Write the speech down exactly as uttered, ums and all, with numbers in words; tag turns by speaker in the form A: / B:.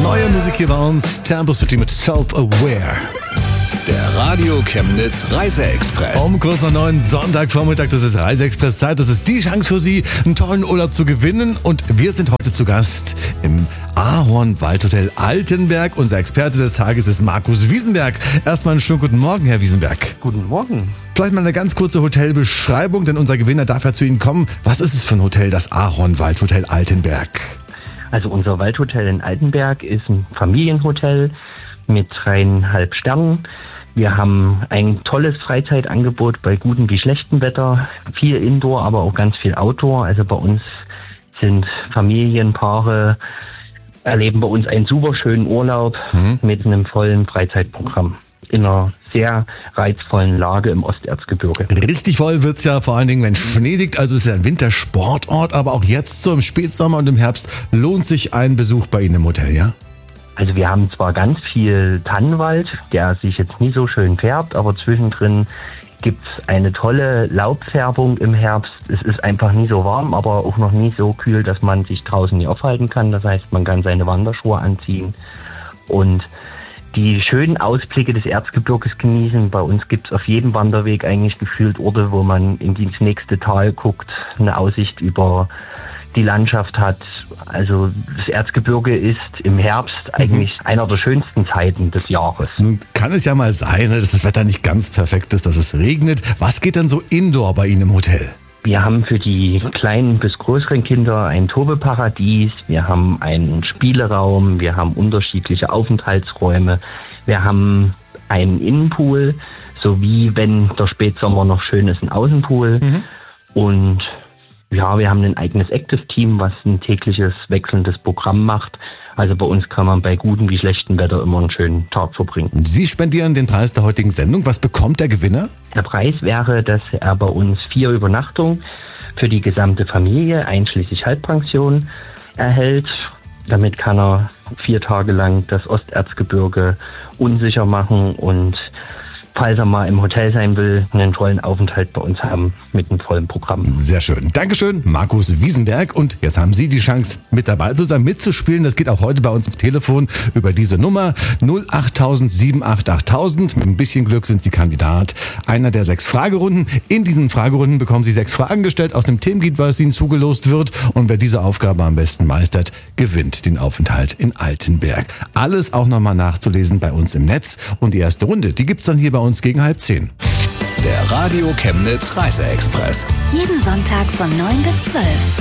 A: Neue Musik hier bei uns. Tempo City mit Self-Aware.
B: Der Radio Chemnitz Reiseexpress.
A: Um kurz nach neun, Sonntagvormittag, das ist Reiseexpress-Zeit. Das ist die Chance für Sie, einen tollen Urlaub zu gewinnen. Und wir sind heute zu Gast im Ahorn-Waldhotel Altenberg. Unser Experte des Tages ist Markus Wiesenberg. Erstmal einen schönen guten Morgen, Herr Wiesenberg.
C: Guten Morgen.
A: Vielleicht mal eine ganz kurze Hotelbeschreibung, denn unser Gewinner darf ja zu Ihnen kommen. Was ist es für ein Hotel, das Ahorn-Waldhotel Altenberg?
C: Also unser Waldhotel in Altenberg ist ein Familienhotel mit dreieinhalb Sternen. Wir haben ein tolles Freizeitangebot bei gutem wie schlechtem Wetter. Viel Indoor, aber auch ganz viel Outdoor. Also bei uns sind Familienpaare, erleben bei uns einen super schönen Urlaub mhm. mit einem vollen Freizeitprogramm in einer sehr reizvollen Lage im Osterzgebirge.
A: Richtig voll wird's ja vor allen Dingen, wenn Schnee liegt. Also ist ja ein Wintersportort, aber auch jetzt so im Spätsommer und im Herbst lohnt sich ein Besuch bei Ihnen im Hotel, ja?
C: Also wir haben zwar ganz viel Tannenwald, der sich jetzt nie so schön färbt, aber zwischendrin gibt's eine tolle Laubfärbung im Herbst. Es ist einfach nie so warm, aber auch noch nie so kühl, dass man sich draußen nicht aufhalten kann. Das heißt, man kann seine Wanderschuhe anziehen und die schönen Ausblicke des Erzgebirges genießen. Bei uns gibt's auf jedem Wanderweg eigentlich gefühlt Orte, wo man in das nächste Tal guckt, eine Aussicht über die Landschaft hat. Also das Erzgebirge ist im Herbst eigentlich mhm. einer der schönsten Zeiten des Jahres.
A: Nun kann es ja mal sein, dass das Wetter nicht ganz perfekt ist, dass es regnet. Was geht denn so indoor bei Ihnen im Hotel?
C: Wir haben für die kleinen bis größeren Kinder ein Tobeparadies, wir haben einen Spieleraum, wir haben unterschiedliche Aufenthaltsräume, wir haben einen Innenpool, sowie, wenn der Spätsommer noch schön ist, ein Außenpool. Mhm. Und ja, wir haben ein eigenes Active-Team, was ein tägliches wechselndes Programm macht. Also bei uns kann man bei gutem wie schlechtem Wetter immer einen schönen Tag verbringen.
A: Sie spendieren den Preis der heutigen Sendung. Was bekommt der Gewinner?
C: Der Preis wäre, dass er bei uns vier Übernachtungen für die gesamte Familie einschließlich Halbpension erhält. Damit kann er vier Tage lang das Osterzgebirge unsicher machen und falls er mal im Hotel sein will, einen tollen Aufenthalt bei uns haben mit einem vollen Programm.
A: Sehr schön. Dankeschön, Markus Wiesenberg. Und jetzt haben Sie die Chance, mit dabei zu sein, mitzuspielen. Das geht auch heute bei uns ins Telefon über diese Nummer null acht null sieben acht acht null null null. Mit ein bisschen Glück sind Sie Kandidat einer der sechs Fragerunden. In diesen Fragerunden bekommen Sie sechs Fragen gestellt aus dem Themengebiet, was Ihnen zugelost wird. Und wer diese Aufgabe am besten meistert, gewinnt den Aufenthalt in Altenberg. Alles auch nochmal nachzulesen bei uns im Netz. Und die erste Runde, die gibt's dann hier bei uns gegen halb zehn.
B: Der Radio Chemnitz Reiseexpress.
D: Jeden Sonntag von neun bis zwölf.